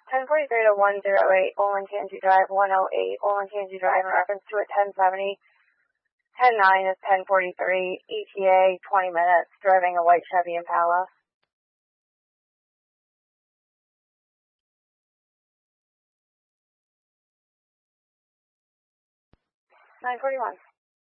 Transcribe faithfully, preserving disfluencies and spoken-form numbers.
ten forty-three to one oh eight, Olentangy Drive, one oh eight, Olentangy Drive in reference to a ten seventy. ten nine is ten forty-three, E T A, twenty minutes, driving a white Chevy Impala. nine forty-one.